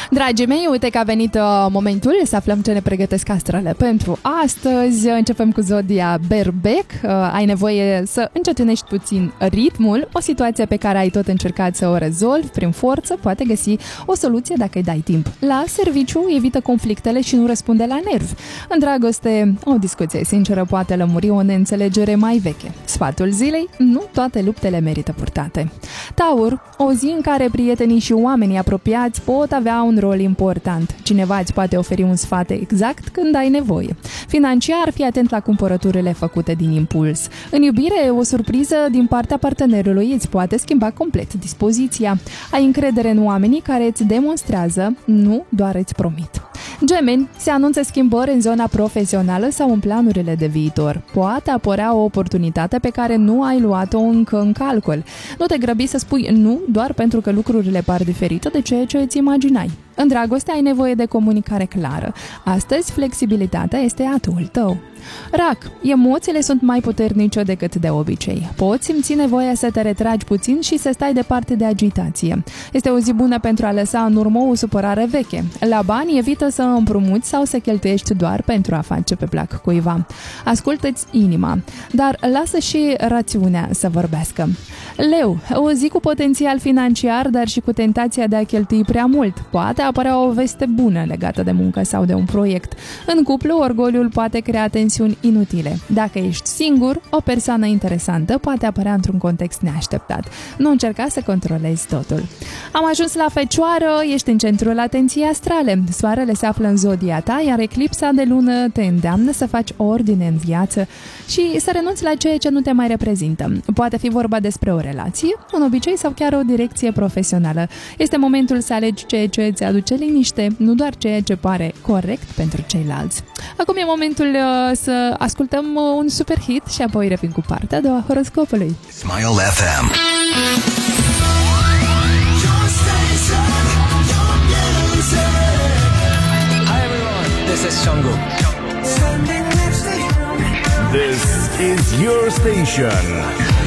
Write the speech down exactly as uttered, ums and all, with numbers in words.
Dragii mei, uite că a venit uh, momentul să aflăm ce ne pregătesc astrele pentru astăzi. Începem cu zodia Berbec. Uh, ai nevoie să încetinești puțin ritmul. O situație pe care ai tot încercat să o rezolvi prin forță poate găsi o soluție dacă îi dai timp. La serviciu, evită conflictele și nu răspunde la nervi. În dragoste, o discuție sinceră poate lămuri o neînțelegere mai veche. Sfatul zilei: nu toate luptele merită purtate. Taur, o zi în care prietenii și oamenii apropiați pot avea un rol important. Cineva îți poate oferi un sfat exact când ai nevoie. Financiar, fii atent la cumpărăturile făcute din impuls. În iubire, o surpriză din partea partenerului îți poate schimba complet dispoziția. Ai încredere în oamenii care îți demonstrează, nu doar îți promit. Gemeni, se anunță schimbări în zona profesională sau în planurile de viitor. Poate apărea o oportunitate pe care nu ai luat-o încă în calcul. Nu te grăbi să spui nu doar pentru că lucrurile par diferite de ceea ce îți imaginai. În dragoste ai nevoie de comunicare clară. Astăzi, flexibilitatea este atul tău. Rac, emoțiile sunt mai puternice decât de obicei. Poți simți nevoia să te retragi puțin și să stai departe de agitație. Este o zi bună pentru a lăsa în urmă o supărare veche. La bani, evită să împrumuți sau să cheltuiești doar pentru a face pe plac cuiva. Ascultă-ți inima, dar lasă și rațiunea să vorbească. Leu, o zi cu potențial financiar, dar și cu tentația de a cheltui prea mult. Poate apărea o veste bună legată de muncă sau de un proiect. În cuplu, orgoliul poate crea tensiuni inutile. Dacă ești singur, o persoană interesantă poate apărea într-un context neașteptat. Nu încerca să controlezi totul. Am ajuns la Fecioară, ești în centrul atenției astrale. Soarele se află în zodia ta, iar eclipsa de lună te îndeamnă să faci ordine în viață și să renunți la ceea ce nu te mai reprezintă. Poate fi vorba despre o relație, un obicei sau chiar o direcție profesională. Este momentul să alegi ceea ce îți aduce liniște, nu doar ceea ce pare corect pentru ceilalți. Acum e momentul uh, să ascultăm uh, un super hit și apoi revin cu partea a doua horoscopului. Smile F M. Hi everyone, this is Jungkook. This is your station.